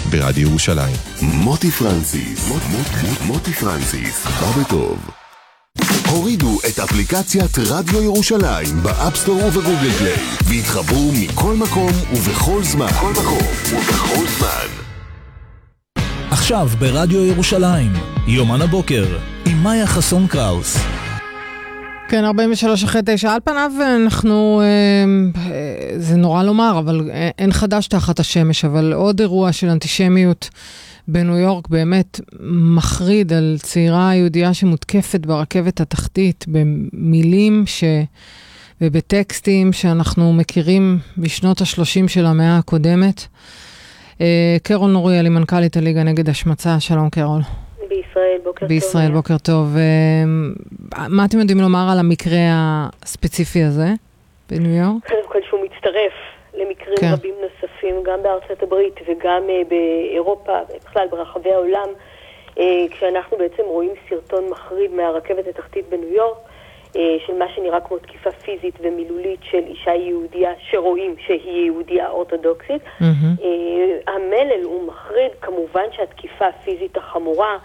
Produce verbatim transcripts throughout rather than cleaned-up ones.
ברדיו ירושלים. מוטי פרנסיס, מוט, מוט, מוט, מוטי פרנסיס, בא בטוב. הורידו את אפליקציית רדיו ירושלים באפסטור ובגוגל פליי, והתחברו מכל מקום ובכל זמן. כל מקום ובכל זמן. עכשיו ברדיו ירושלים, יומן הבוקר, עם מאיה חסון קראוס. כן, ארבעים ושלוש אחרי תשע. על פניו אנחנו, זה נורא לומר, אבל אין חדש תחת השמש, אבל עוד אירוע של אנטישמיות בניו יורק באמת מחריד על צעירה יהודייה שמותקפת ברכבת התחתית במילים ש... ובטקסטים שאנחנו מכירים בשנות השלושים של המאה הקודמת. קרול נוריאלי, מנכ"לית הליגה נגד השמצה. שלום קרול. בישראל, בוקר טוב. בישראל, בוקר טוב. מה אתם יודעים לומר על המקרה הספציפי הזה בניו יורק? קודם כל שהוא מצטרף למקרים כן. רבים נוספים, גם בארצות הברית וגם באירופה, בכלל ברחבי העולם, כשאנחנו בעצם רואים סרטון מחריד מהרכבת התחתית בניו יורק, של מה שנראה כמו תקיפה פיזית ומילולית של אישה יהודיה שרואים שהיא יהודיה אורתודוקסית. Mm-hmm. המלל הוא מחריד, כמובן שהתקיפה הפיזית החמורה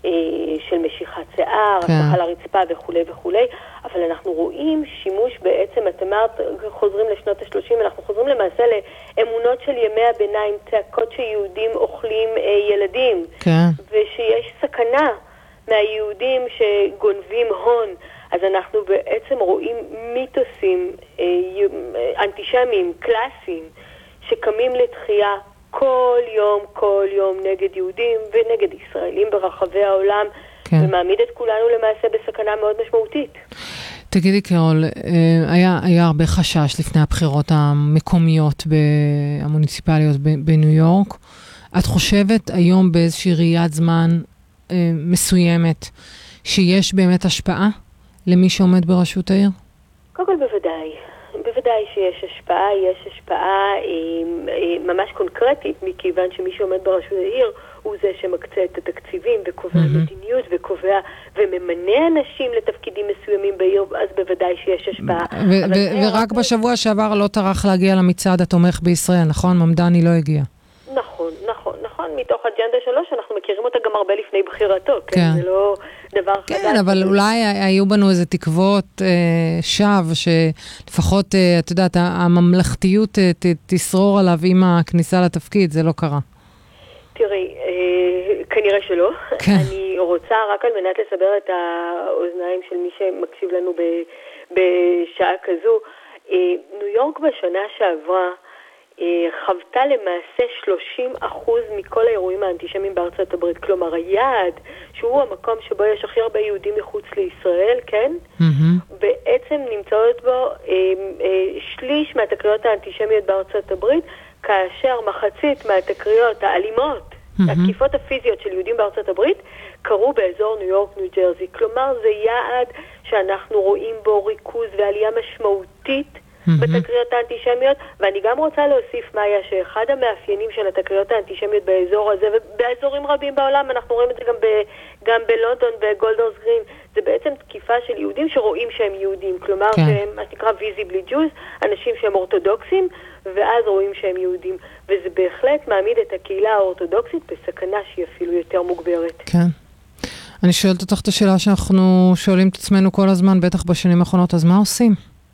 של משיכת שיער, כן. השלכה לרצפה וכו' וכו', אבל אנחנו רואים שימוש בעצם, את אמרת, חוזרים לשנות ה-שלושים, אנחנו חוזרים למעשה לאמונות של ימי הביניים, צעקות שיהודים אוכלים ילדים, כן. ושיש סכנה מהיהודים שגונבים הון. אז אנחנו בעצם רואים מיתוסים אנטישמיים, קלאסיים, שקמים לתחייה כל יום, כל יום נגד יהודים ונגד ישראלים ברחבי העולם, כן. ומעמיד את כולנו למעשה בסכנה מאוד משמעותית. תגידי קרול, היה, היה הרבה חשש לפני הבחירות המקומיות המוניציפליות בניו יורק. את חושבת היום באיזושהי ראיית זמן מסוימת שיש באמת השפעה למי שעומד בראשות העיר? קודם כל בוודאי. בוודאי שיש השפעה, יש השפעה ממש קונקרטית, מכיוון שמי שעומד בראשות העיר הוא זה שמקצה את התקציבים וקובע mm-hmm. מדיניות וקובע וממנה אנשים לתפקידים מסוימים בעיר, אז בוודאי שיש השפעה. ו- ו- ורק בשבוע שעבר לא טרח להגיע למצעד התומך בישראל, נכון? ממדני לא הגיע. נכון, נכון, נכון, מתוך אג'נדה שלו, שאנחנו מכירים אותה גם הרבה לפני בחירתו, כן? כן. זה לא דבר חדש. כן, אבל אולי היו בנו איזה תקוות אה, שווא, שלפחות, אה, את יודעת, הממלכתיות אה, ת, תשרור עליו עם הכניסה לתפקיד, זה לא קרה. תראי, אה, כנראה שלא. כן. אני רוצה רק על מנת לסבר את האוזניים של מי שמקשיב לנו ב, בשעה כזו. אה, ניו יורק בשנה שעברה, חוותה למעשה שלושים אחוז מכל האירועים האנטישמיים בארצות הברית. כלומר, היעד, שהוא המקום שבו יש הכי הרבה יהודים מחוץ לישראל, כן? Mm-hmm. בעצם נמצאות בו אה, אה, שליש מהתקריות האנטישמיות בארצות הברית, כאשר מחצית מהתקריות האלימות, mm-hmm. התקיפות הפיזיות של יהודים בארצות הברית, קרו באזור ניו יורק, ניו ג'רזי. כלומר, זה יעד שאנחנו רואים בו ריכוז ועלייה משמעותית, בתקריות האנטישמיות, ואני גם רוצה להוסיף, מאיה, שאחד המאפיינים של התקריות האנטישמיות באזור הזה, ובאזורים רבים בעולם, אנחנו רואים את זה גם, ב, גם בלונדון, בגולדורס גרין, זה בעצם תקיפה של יהודים שרואים שהם יהודים, כלומר, כן. שהם, מה שנקרא visibly Jews, אנשים שהם אורתודוקסים, ואז רואים שהם יהודים, וזה בהחלט מעמיד את הקהילה האורתודוקסית בסכנה שהיא אפילו יותר מוגברת. כן. אני שואלת אותך את השאלה שאנחנו שואלים את עצמנו כל הזמן, בטח בשנים האחרונות, אז מה עושים?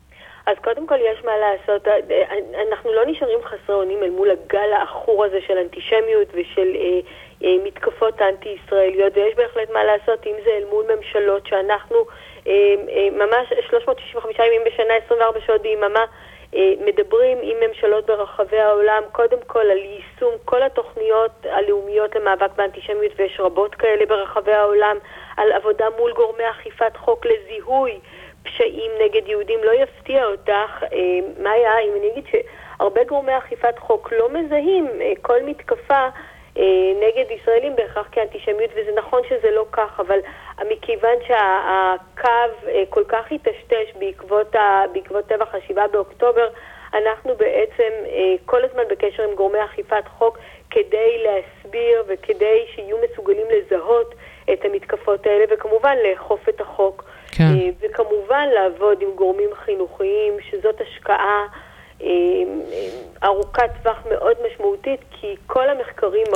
אז קודם כל יש מה לעשות, אנחנו לא נשארים חסרי אונים אל מול הגל האחור הזה של אנטישמיות ושל אה, אה, מתקפות אנטי-ישראליות, ויש בהחלט מה לעשות, אם זה אל מול ממשלות שאנחנו אה, אה, ממש שלוש מאות שישים וחמישה ימים בשנה, עשרים וארבע שעות ביממה, אה, מדברים עם ממשלות ברחבי העולם, קודם כל על יישום כל התוכניות הלאומיות למאבק באנטישמיות, ויש רבות כאלה ברחבי העולם, על עבודה מול גורמי אכיפת חוק לזיהוי, פשעים נגד יהודים. לא יפתיע אותך, אה, מה היה, אם אני אגיד שהרבה גורמי אכיפת חוק לא מזהים אה, כל מתקפה אה, נגד ישראלים בהכרח כאנטישמיות, וזה נכון שזה לא כך, אבל מכיוון שהקו אה, כל כך התשתש בעקבות, ה, בעקבות טבח השבעה באוקטובר, אנחנו בעצם אה, כל הזמן בקשר עם גורמי אכיפת חוק כדי להסביר וכדי שיהיו מסוגלים לזהות את המתקפות האלה, וכמובן לאכוף את החוק. כן. וכמובן לעבוד עם גורמים חינוכיים, שזאת השקעה ארוכת טווח מאוד משמעותית, כי כל המחקרים